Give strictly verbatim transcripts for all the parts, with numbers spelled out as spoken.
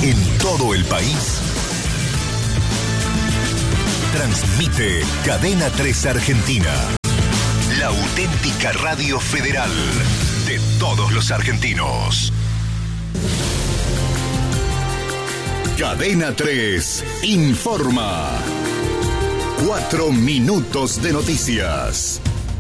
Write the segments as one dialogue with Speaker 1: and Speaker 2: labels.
Speaker 1: en todo el país. Transmite Cadena tres Argentina, la auténtica radio federal de todos los argentinos. Cadena tres informa. Cuatro minutos de noticias.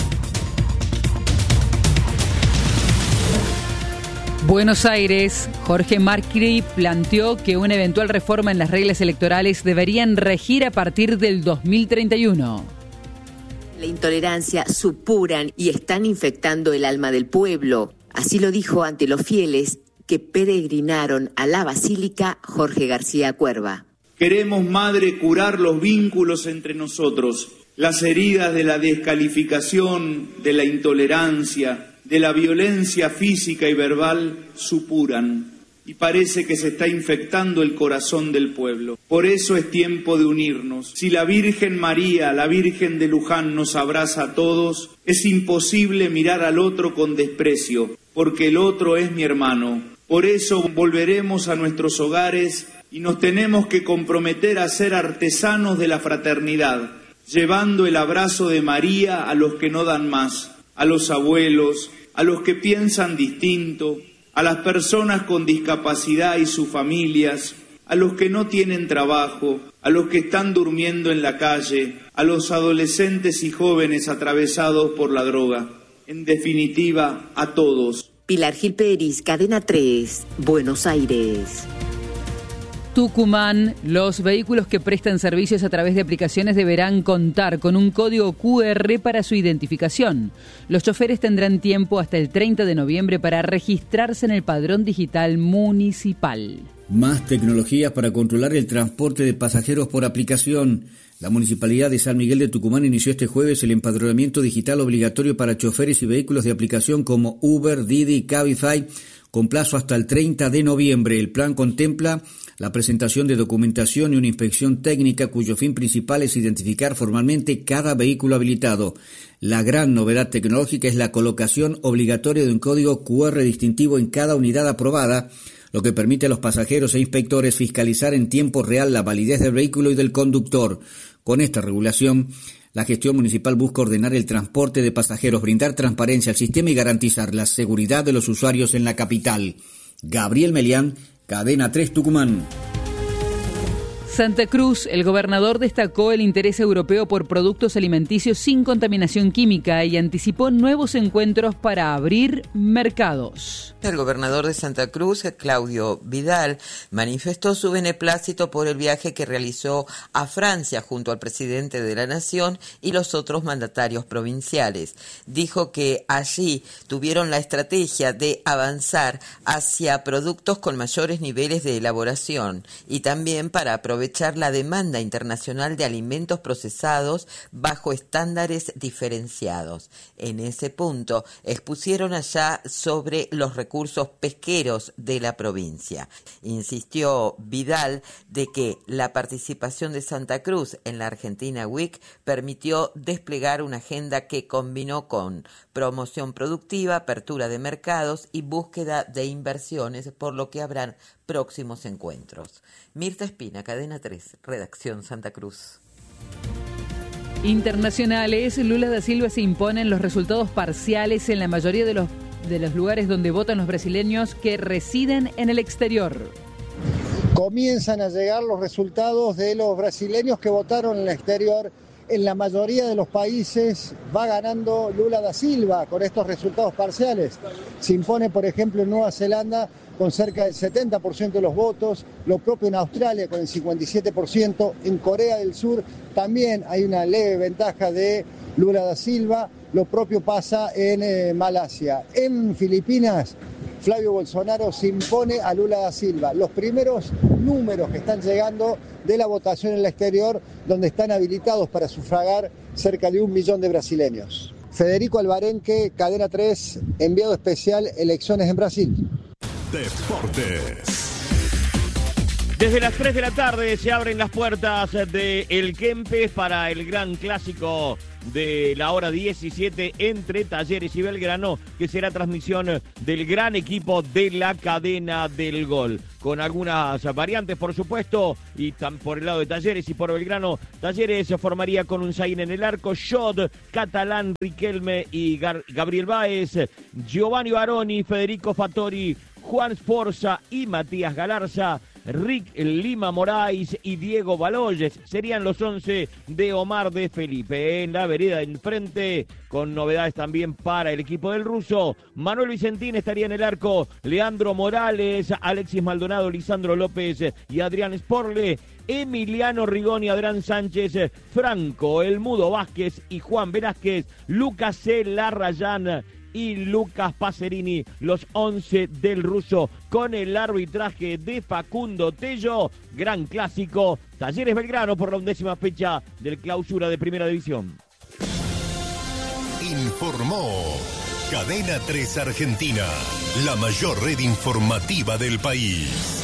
Speaker 2: Buenos Aires, Jorge Macri planteó que una eventual reforma en las reglas electorales deberían regir a partir del dos mil treinta y uno.
Speaker 3: La intolerancia supuran y están infectando el alma del pueblo. Así lo dijo ante los fieles que peregrinaron a la Basílica Jorge García Cuerva.
Speaker 4: Queremos, Madre, curar los vínculos entre nosotros, las heridas de la descalificación, de la intolerancia, de la violencia física y verbal supuran, y parece que se está infectando el corazón del pueblo. Por eso es tiempo de unirnos. Si la Virgen María, la Virgen de Luján, nos abraza a todos, es imposible mirar al otro con desprecio, porque el otro es mi hermano. Por eso volveremos a nuestros hogares y nos tenemos que comprometer a ser artesanos de la fraternidad, llevando el abrazo de María a los que no dan más, a los abuelos, a los que piensan distinto, a las personas con discapacidad y sus familias, a los que no tienen trabajo, a los que están durmiendo en la calle, a los adolescentes y jóvenes atravesados por la droga. En definitiva, a todos.
Speaker 3: Pilar Gil Peris, Cadena tres, Buenos Aires.
Speaker 2: Tucumán, los vehículos que prestan servicios a través de aplicaciones deberán contar con un código cu erre para su identificación. Los choferes tendrán tiempo hasta el treinta de noviembre para registrarse en el padrón digital municipal.
Speaker 5: Más tecnologías para controlar el transporte de pasajeros por aplicación. La Municipalidad de San Miguel de Tucumán inició este jueves el empadronamiento digital obligatorio para choferes y vehículos de aplicación como Uber, Didi y Cabify, con plazo hasta el treinta de noviembre. El plan contempla la presentación de documentación y una inspección técnica cuyo fin principal es identificar formalmente cada vehículo habilitado. La gran novedad tecnológica es la colocación obligatoria de un código cu erre distintivo en cada unidad aprobada, lo que permite a los pasajeros e inspectores fiscalizar en tiempo real la validez del vehículo y del conductor. Con esta regulación, la gestión municipal busca ordenar el transporte de pasajeros, brindar transparencia al sistema y garantizar la seguridad de los usuarios en la capital. Gabriel Melián, Cadena tres Tucumán.
Speaker 2: Santa Cruz, el gobernador destacó el interés europeo por productos alimenticios sin contaminación química y anticipó nuevos encuentros para abrir mercados.
Speaker 6: El gobernador de Santa Cruz, Claudio Vidal, manifestó su beneplácito por el viaje que realizó a Francia junto al presidente de la Nación y los otros mandatarios provinciales. Dijo que allí tuvieron la estrategia de avanzar hacia productos con mayores niveles de elaboración y también para aprovechar aprovechar la demanda internacional de alimentos procesados bajo estándares diferenciados. En ese punto expusieron allá sobre los recursos pesqueros de la provincia. Insistió Vidal de que la participación de Santa Cruz en la Argentina Week permitió desplegar una agenda que combinó con promoción productiva, apertura de mercados y búsqueda de inversiones, por lo que habrán próximos encuentros. Mirta Espina, Cadena tres, Redacción Santa Cruz.
Speaker 2: Internacionales, Lula da Silva se impone en los resultados parciales en la mayoría de los, de los lugares donde votan los brasileños que residen en el exterior.
Speaker 7: Comienzan a llegar los resultados de los brasileños que votaron en el exterior. En la mayoría de los países va ganando Lula da Silva con estos resultados parciales. Se impone, por ejemplo, en Nueva Zelanda con cerca del setenta por ciento de los votos, lo propio en Australia con el cincuenta y siete por ciento, en Corea del Sur también hay una leve ventaja de Lula da Silva, lo propio pasa en eh, Malasia. En Filipinas, Flavio Bolsonaro se impone a Lula da Silva. Los primeros números que están llegando de la votación en el exterior, donde están habilitados para sufragar cerca de un millón de brasileños. Federico Alvarenque, Cadena tres, enviado especial, elecciones en Brasil.
Speaker 1: Deportes.
Speaker 8: Desde las tres de la tarde se abren las puertas de El Kempes para el gran clásico de la hora diecisiete entre Talleres y Belgrano, que será transmisión del gran equipo de la cadena del gol. Con algunas variantes, por supuesto, y tan por el lado de Talleres y por Belgrano. Talleres se formaría con un Zayn en el arco, Schott, Catalán, Riquelme y Gar- Gabriel Báez, Giovanni Baroni, Federico Fattori, Juan Sforza y Matías Galarza, Rick Lima Moraes y Diego Baloyes serían los once de Omar de Felipe. En la vereda enfrente, con novedades también para el equipo del ruso, Manuel Vicentín estaría en el arco, Leandro Morales, Alexis Maldonado, Lisandro López y Adrián Sporle, Emiliano Rigoni, Adrián Sánchez, Franco El Mudo Vázquez y Juan Velázquez, Lucas C. Larrayán y Lucas Pacerini, los once del ruso, con el arbitraje de Facundo Tello. Gran clásico, Talleres Belgrano por la undécima fecha del clausura de Primera División.
Speaker 1: Informó Cadena tres Argentina, la mayor red informativa del país.